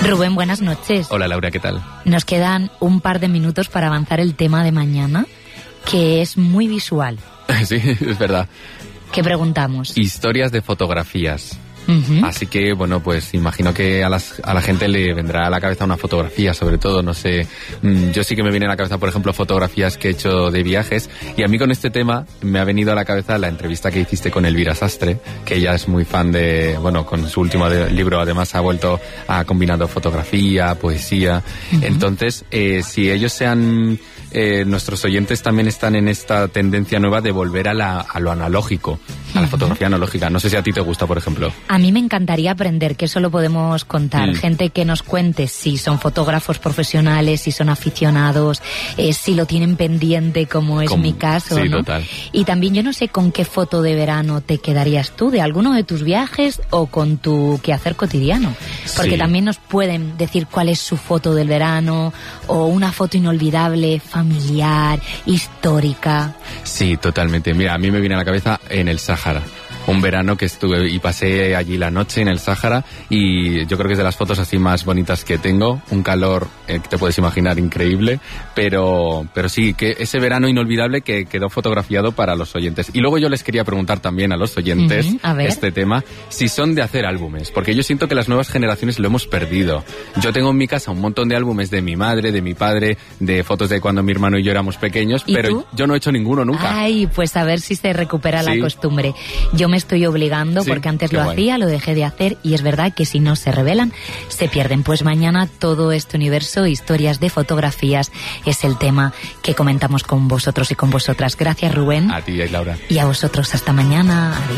Rubén, buenas noches. Hola Laura, ¿qué tal? Nos quedan un par de minutos para avanzar el tema de mañana, que es muy visual. Sí, es verdad. ¿Qué preguntamos? Historias de fotografías. Uh-huh. Así que, bueno, pues imagino que a la gente le vendrá a la cabeza una fotografía, sobre todo, no sé. Yo sí que me viene a la cabeza, por ejemplo, fotografías que he hecho de viajes. Y a mí con este tema me ha venido a la cabeza la entrevista que hiciste con Elvira Sastre, que ella es muy fan de, bueno, con su último libro además ha vuelto a combinando fotografía, poesía. Uh-huh. Entonces, si ellos sean... nuestros oyentes también están en esta tendencia nueva de volver a lo analógico, a la fotografía analógica. No sé si a ti te gusta, por ejemplo. A mí me encantaría aprender, que eso lo podemos contar. Gente que nos cuente si son fotógrafos profesionales, si son aficionados, si lo tienen pendiente, como es mi caso, sí, ¿no? Total. Y también yo no sé con qué foto de verano te quedarías tú, de alguno de tus viajes o con tu quehacer cotidiano. Porque sí. También nos pueden decir cuál es su foto del verano o una foto inolvidable, familiar, histórica. Sí, totalmente. Mira, a mí me viene a la cabeza en el Sáhara. Un verano que estuve y pasé allí la noche en el Sáhara y yo creo que es de las fotos así más bonitas que tengo. Un calor que te puedes imaginar increíble, pero sí, que ese verano inolvidable que quedó fotografiado para los oyentes. Y luego yo les quería preguntar también a los oyentes este tema, si son de hacer álbumes, porque yo siento que las nuevas generaciones lo hemos perdido. Yo tengo en mi casa un montón de álbumes de mi madre, de mi padre, de fotos de cuando mi hermano y yo éramos pequeños, pero tú? Yo no he hecho ninguno nunca. Ay, pues a ver si se recupera la costumbre. Yo me estoy obligando porque antes lo hacía, lo dejé de hacer y es verdad que si no se revelan, se pierden. Pues mañana todo este universo, historias de fotografías, es el tema que comentamos con vosotros y con vosotras. Gracias, Rubén. A ti, Laura. Y a vosotros, hasta mañana. Adiós.